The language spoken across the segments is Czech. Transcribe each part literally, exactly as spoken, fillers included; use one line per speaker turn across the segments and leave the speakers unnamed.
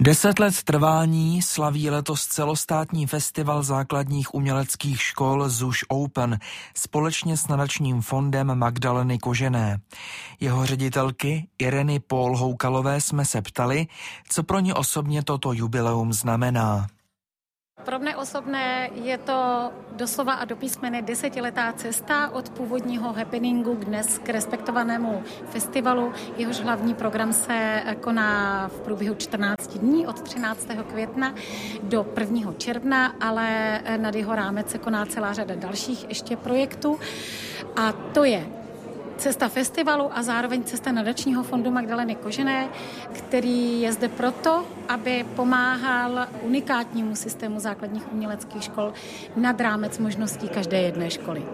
Deset let trvání slaví letos celostátní festival základních uměleckých škol ZUŠ Open společně s nadačním fondem Magdaleny Kožené. Jeho ředitelky Ireny Pól-Houkalové jsme se ptali, co pro ně osobně toto jubileum znamená.
Pro mne osobné je to doslova a do písmene desetiletá cesta od původního happeningu k dnes k respektovanému festivalu. Jehož hlavní program se koná v průběhu čtrnáct dní od třináctého května do prvního června, ale nad jeho rámec se koná celá řada dalších ještě projektů. A to je cesta festivalu a zároveň cesta nadačního fondu Magdaleny Kožené, který je zde proto, aby pomáhal unikátnímu systému základních uměleckých škol nad rámec možností každé jedné školy.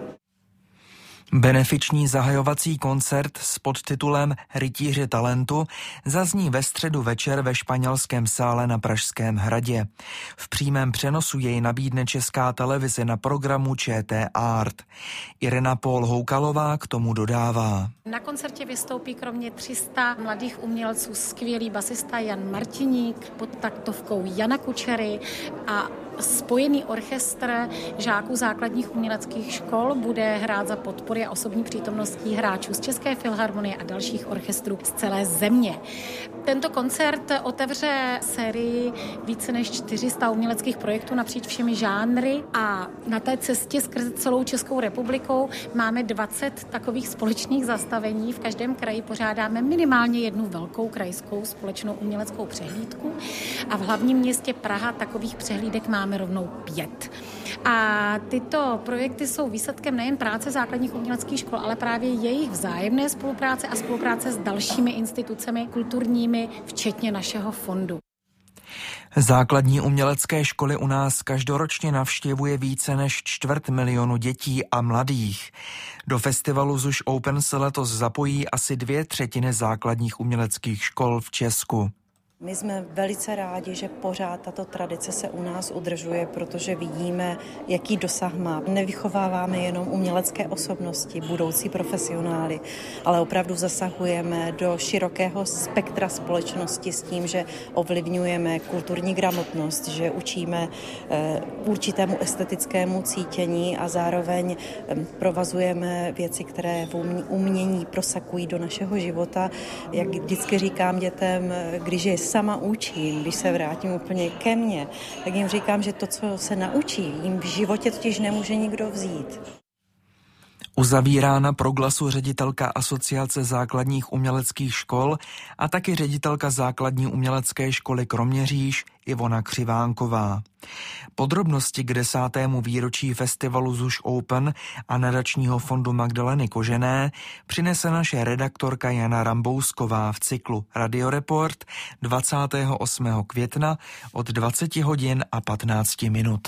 Benefiční zahajovací koncert s podtitulem Rytíři talentu zazní ve středu večer ve Španělském sále na Pražském hradě. V přímém přenosu jej nabídne Česká televize na programu ČT Art. Irena Pól-Houkalová k tomu dodává.
Na koncertě vystoupí kromě tři sta mladých umělců skvělý basista Jan Martiník pod taktovkou Jana Kučery a spojený orchestr žáků základních uměleckých škol bude hrát za podpory a osobní přítomností hráčů z České filharmonie a dalších orchestrů z celé země. Tento koncert otevře sérii více než čtyři sta uměleckých projektů napříč všemi žánry a na té cestě skrze celou Českou republikou máme dvacet takových společných zastavení. V každém kraji pořádáme minimálně jednu velkou krajskou společnou uměleckou přehlídku a v hlavním městě Praha takových přehlídek máme rovnou pět. A tyto projekty jsou výsledkem nejen práce základních uměleckých škol, ale právě jejich vzájemné spolupráce a spolupráce s dalšími institucemi kulturními, včetně našeho fondu.
Základní umělecké školy u nás každoročně navštěvuje více než čtvrt milionu dětí a mladých. Do festivalu ZUŠ Open se letos zapojí asi dvě třetiny základních uměleckých škol v Česku.
My jsme velice rádi, že pořád tato tradice se u nás udržuje, protože vidíme, jaký dosah má. Nevychováváme jenom umělecké osobnosti, budoucí profesionály, ale opravdu zasahujeme do širokého spektra společnosti s tím, že ovlivňujeme kulturní gramotnost, že učíme určitému estetickému cítění a zároveň provazujeme věci, které v umění prosakují do našeho života. Jak vždycky říkám dětem, když je sama učím, když se vrátím úplně ke mně, tak jim říkám, že to, co se naučí, jim v životě totiž nemůže nikdo vzít.
Uzavírá na Proglasu ředitelka Asociace základních uměleckých škol a taky ředitelka základní umělecké školy Kroměříž Ivona Křivánková. Podrobnosti k desátému výročí festivalu ZUŠ Open a nadačního fondu Magdaleny Kožené přinese naše redaktorka Jana Rambousková v cyklu Radioreport dvacátého osmého května od dvacet hodin a patnáct minut.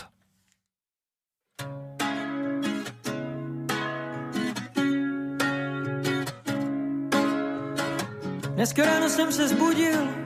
Dneska ráno jsem se zbudil